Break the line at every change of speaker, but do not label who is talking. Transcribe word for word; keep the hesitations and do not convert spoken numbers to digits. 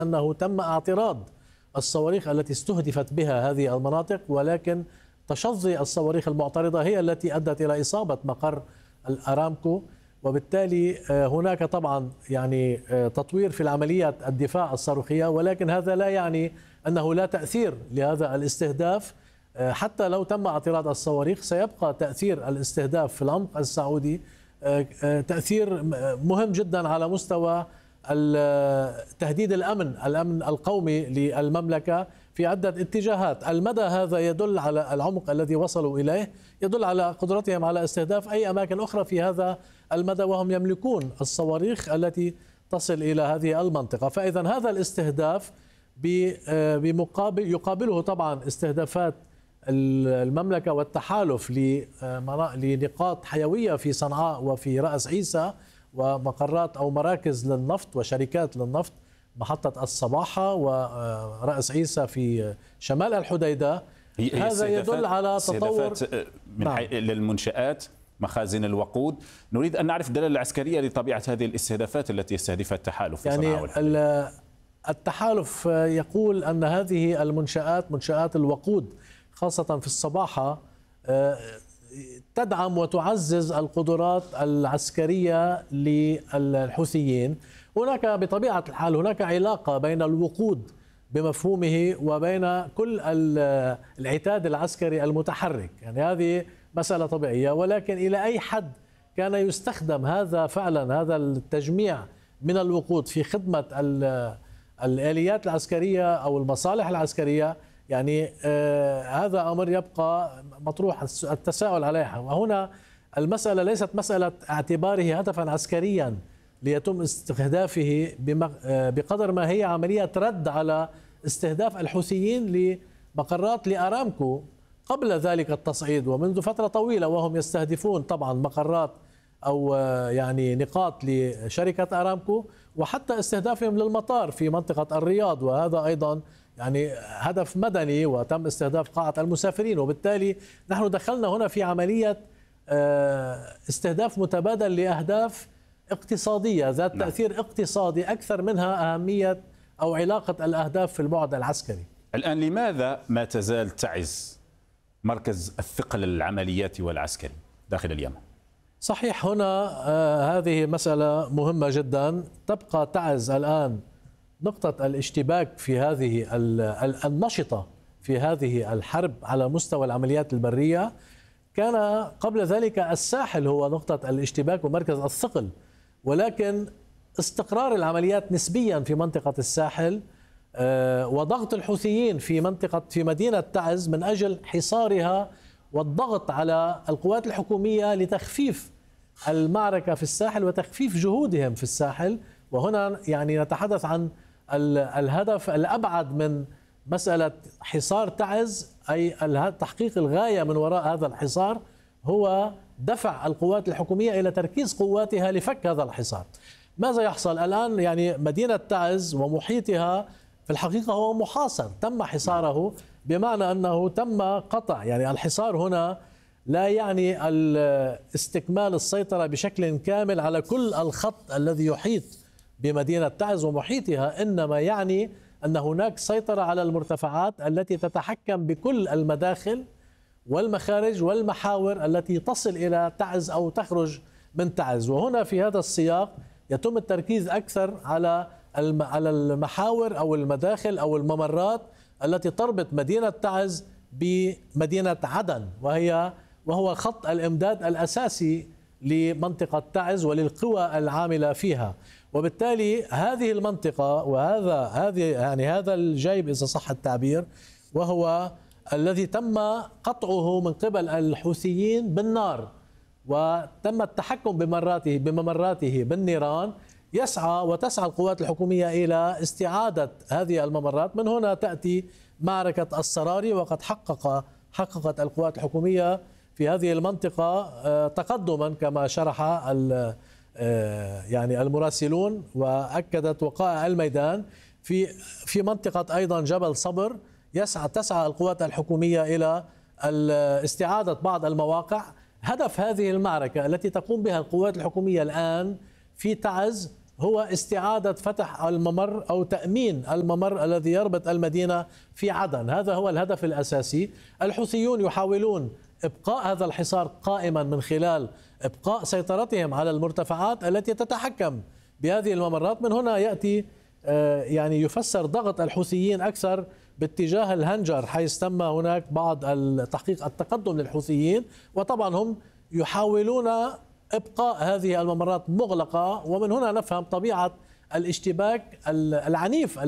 أنه تم اعتراض الصواريخ التي استهدفت بها هذه المناطق، ولكن تشظي الصواريخ المعترضة هي التي أدت إلى إصابة مقر الأرامكو. وبالتالي هناك طبعا يعني تطوير في العمليات الدفاع الصاروخية، ولكن هذا لا يعني أنه لا تأثير لهذا الاستهداف. حتى لو تم اعتراض الصواريخ سيبقى تأثير الاستهداف في العمق السعودي تأثير مهم جدا على مستوى تهديد الأمن الأمن القومي للمملكة في عدة اتجاهات. المدى هذا يدل على العمق الذي وصلوا إليه، يدل على قدرتهم على استهداف أي أماكن أخرى في هذا المدى، وهم يملكون الصواريخ التي تصل إلى هذه المنطقة. فإذا هذا الاستهداف بمقابل يقابله طبعا استهدافات المملكة والتحالف لنقاط حيوية في صنعاء وفي رأس عيسى ومقرات أو مراكز للنفط وشركات للنفط، محطة الصباحة ورأس عيسى في شمال الحديدة. هذا يدل على تطور
من نعم. للمنشآت، مخازن الوقود. نريد أن نعرف الدلالة العسكرية لطبيعة هذه الاستهدافات التي يستهدفها التحالف في
يعني
صنعاء والحديدة.
التحالف يقول أن هذه المنشآت منشآت الوقود خاصة في الصباحة تدعم وتعزز القدرات العسكرية للحوثيين. هناك بطبيعة الحال هناك علاقة بين الوقود بمفهومه وبين كل العتاد العسكري المتحرك، يعني هذه مسألة طبيعية. ولكن إلى أي حد كان يستخدم هذا فعلا هذا التجميع من الوقود في خدمة الآليات العسكرية أو المصالح العسكرية، يعني آه هذا أمر يبقى مطروح التساؤل عليها. وهنا المسألة ليست مسألة اعتباره هدفا عسكريا ليتم استهدافه بقدر ما هي عملية رد على استهداف الحوثيين لمقرات لأرامكو قبل ذلك التصعيد ومنذ فترة طويلة، وهم يستهدفون طبعا مقرات أو يعني نقاط لشركة أرامكو، وحتى استهدافهم للمطار في منطقة الرياض، وهذا أيضا يعني هدف مدني وتم استهداف قاعة المسافرين. وبالتالي نحن دخلنا هنا في عملية استهداف متبادل لأهداف اقتصادية ذات تأثير اقتصادي أكثر منها أهمية أو علاقة الأهداف في البعد العسكري.
الآن لماذا ما تزال تعز مركز الثقل العملياتي والعسكري داخل اليمن؟
صحيح، هنا آه هذه مسألة مهمة جدا. تبقى تعز الآن نقطة الاشتباك في هذه النشطة في هذه الحرب على مستوى العمليات البرية. كان قبل ذلك الساحل هو نقطة الاشتباك ومركز الثقل، ولكن استقرار العمليات نسبيا في منطقة الساحل وضغط الحوثيين في منطقة في مدينة تعز من أجل حصارها والضغط على القوات الحكومية لتخفيف المعركة في الساحل وتخفيف جهودهم في الساحل. وهنا يعني نتحدث عن الهدف الأبعد من مسألة حصار تعز، أي تحقيق الغاية من وراء هذا الحصار هو دفع القوات الحكومية إلى تركيز قواتها لفك هذا الحصار. ماذا يحصل الآن؟ يعني مدينة تعز ومحيطها في الحقيقة هو محاصر، تم حصاره بمعنى أنه تم قطع، يعني الحصار هنا لا يعني استكمال السيطرة بشكل كامل على كل الخط الذي يحيط بمدينة تعز ومحيطها، إنما يعني أن هناك سيطرة على المرتفعات التي تتحكم بكل المداخل والمخارج والمحاور التي تصل إلى تعز أو تخرج من تعز. وهنا في هذا السياق يتم التركيز أكثر على على المحاور أو المداخل أو الممرات التي تربط مدينة تعز بمدينة عدن، وهي وهو خط الإمداد الأساسي لمنطقة تعز وللقوى العاملة فيها. وبالتالي هذه المنطقة وهذا هذه يعني هذا الجيب إذا صح التعبير، وهو الذي تم قطعه من قبل الحوثيين بالنار وتم التحكم بممراته بممراته بالنيران، يسعى وتسعى القوات الحكومية إلى استعادة هذه الممرات. من هنا تأتي معركة الصراري، وقد حقق حققت القوات الحكومية في هذه المنطقة تقدما كما شرح يعني المراسلون، وأكدت وقائع الميدان في في منطقة أيضا جبل صبر. يسعى تسعى القوات الحكومية إلى استعادة بعض المواقع. هدف هذه المعركة التي تقوم بها القوات الحكومية الآن في تعز هو استعادة فتح الممر أو تأمين الممر الذي يربط المدينة في عدن. هذا هو الهدف الأساسي. الحوثيون يحاولون إبقاء هذا الحصار قائما من خلال إبقاء سيطرتهم على المرتفعات التي تتحكم بهذه الممرات. من هنا يأتي يعني يفسر ضغط الحوثيين أكثر باتجاه الهنجر، حيث تم هناك بعض التحقيق التقدم للحوثيين، وطبعا هم يحاولون إبقاء هذه الممرات مغلقة. ومن هنا نفهم طبيعة الاشتباك العنيف